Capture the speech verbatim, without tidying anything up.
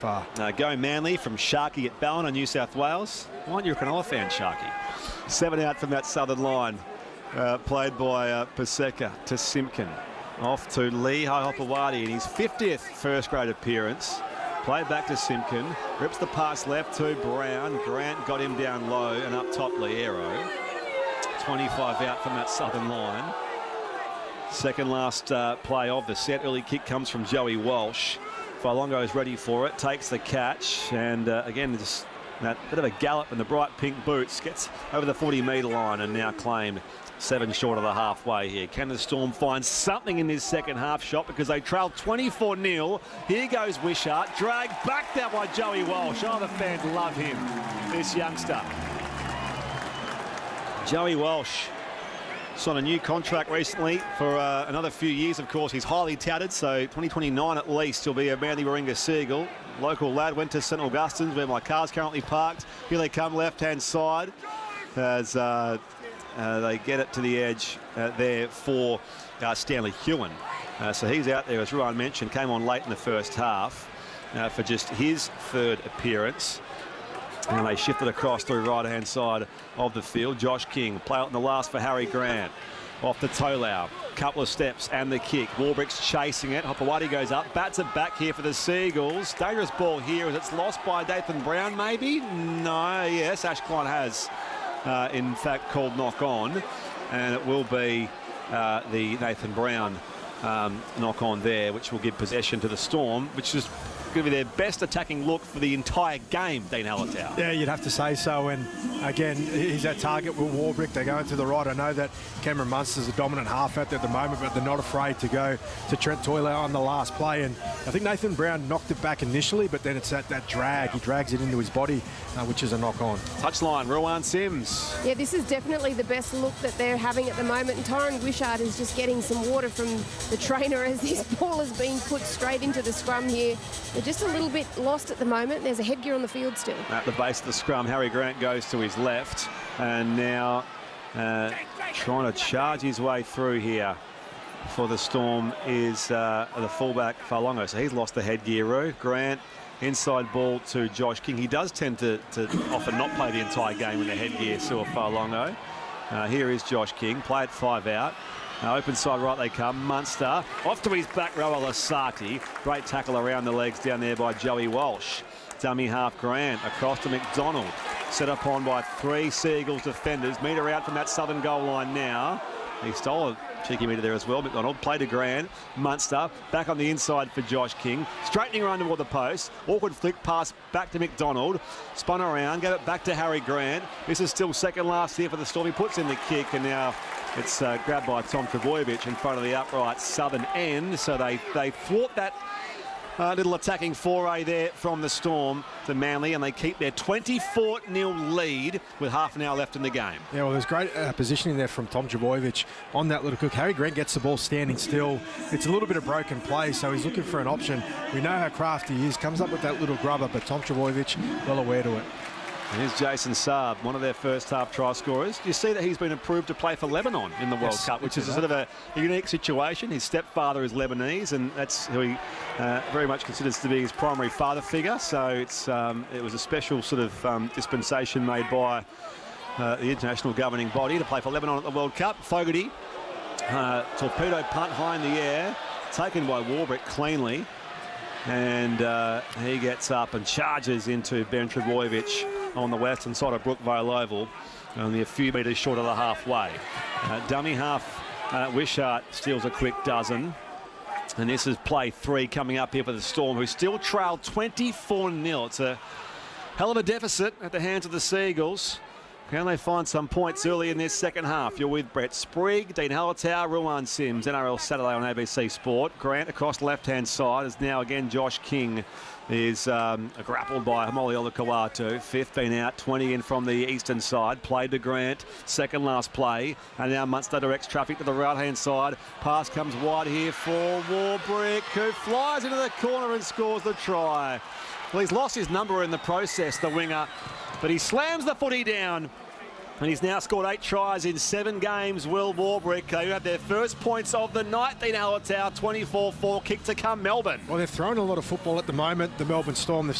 Far. Uh, go Manly from Sharkey at Ballina, New South Wales. Why aren't you a Cronulla fan, Sharkey? Seven out from that southern line. Uh, played by uh, Paseka to Simpkin. Off to Lee Hopewadi in his fiftieth first grade appearance. Played back to Simpkin. Rips the pass left to Brown. Grant got him down low and up top Liero. twenty-five out from that southern line. Second last uh, play of the set. Early kick comes from Joey Walsh. Failongo is ready for it, takes the catch, and uh, again, just that bit of a gallop in the bright pink boots, gets over the forty metre line and now claimed seven short of the halfway here. Can the Storm find something in this second half shot because they trail twenty-four nil? Here goes Wishart, dragged back there by Joey Walsh. Oh, the fans love him, this youngster. Joey Walsh signed a new contract recently for uh, another few years. Of course, he's highly touted, so twenty twenty-nine at least he'll be a Manly Warringah Seagull. Local lad, went to St Augustine's where my car's currently parked. Here they come, left-hand side, as uh, uh, they get it to the edge uh, there for uh, Stanley Hewen. Uh, so he's out there, as Ruan mentioned, came on late in the first half uh, for just his third appearance. And they shifted across through right-hand side of the field. Josh King, play out in the last for Harry Grant. Off to Tolau, couple of steps and the kick. Warbrick's chasing it. Hopewadi goes up, bats it back here for the Seagulls. Dangerous ball here as it's lost by Nathan Brown, maybe? No, yes, Ash Klein has, uh, in fact, called knock on. And it will be uh, the Nathan Brown um, knock on there, which will give possession to the Storm, which is going to be their best attacking look for the entire game, Dean Hallertau. Yeah, you'd have to say so. And again, he's at target with Warbrick. They're going to the right. I know that Cameron Munster's a dominant half out there at the moment, but they're not afraid to go to Trent Toilau on the last play. And I think Nathan Brown knocked it back initially, but then it's that, that drag. He drags it into his body, uh, which is a knock on. Touchline, Ruan Sims. Yeah, this is definitely the best look that they're having at the moment. And Tyron Wishart is just getting some water from the trainer as this ball is being put straight into the scrum here. They're just a little bit lost at the moment. There's a headgear on the field still. At the base of the scrum, Harry Grant goes to his left and now uh, trying to charge his way through here for the Storm is uh, the fullback Failongo. So he's lost the headgear. Grant, inside ball to Josh King. He does tend to, to often not play the entire game with the headgear, Sua Failongo. Uh, here is Josh King, play it five out. Uh, open side right they come. Munster off to his back row, Lasati. Great tackle around the legs down there by Joey Walsh. Dummy half Grant across to McDonald. Set up on by three Seagulls defenders. Metre out from that southern goal line now. He stole a cheeky metre there as well. McDonald played to Grant. Munster back on the inside for Josh King. Straightening run toward the post. Awkward flick pass back to McDonald. Spun around, gave it back to Harry Grant. This is still second last here for the Storm. He puts in the kick and now it's uh, grabbed by Tom Trbojevic in front of the upright southern end. So they, they thwart that uh, little attacking foray there from the Storm to Manly, and they keep their twenty-four nil lead with half an hour left in the game. Yeah, well, there's great uh, positioning there from Tom Trbojevic on that little cook. Harry Grant gets the ball standing still. It's a little bit of broken play, so he's looking for an option. We know how crafty he is. Comes up with that little grubber, but Tom Trbojevic well aware to it. Here's Jason Saab, one of their first half try scorers. You see that he's been approved to play for Lebanon in the World yes, Cup, which is a sort of a, a unique situation. His stepfather is Lebanese, and that's who he uh, very much considers to be his primary father figure. So it's um, it was a special sort of um, dispensation made by uh, the international governing body to play for Lebanon at the World Cup. Fogarty, uh, torpedo punt high in the air, taken by Warbrick cleanly. And uh, he gets up and charges into Ben Trbojevic on the western side of Brookvale Oval, only a few metres short of the halfway. Uh, dummy half, uh, Wishart steals a quick dozen. And this is play three coming up here for the Storm, who still trail twenty-four nil. It's a hell of a deficit at the hands of the Seagulls. Can they find some points early in this second half? You're with Brett Sprigg, Dean Hallertau, Ruan Sims, N R L Saturday on A B C Sport. Grant across the left-hand side is now again Josh King is um, grappled by Hamoli Olakawatu. fifteen out, twenty in from the eastern side. Played to Grant, second last play. And now Munster directs traffic to the right-hand side. Pass comes wide here for Warbrick, who flies into the corner and scores the try. Well, he's lost his number in the process, the winger, but he slams the footy down And he's now scored eight tries in seven games, Will Warbrick. They have their first points of the night. Dean Alatau, twenty-four four kick to come, Melbourne. Well, they're throwing a lot of football at the moment, the Melbourne Storm. They've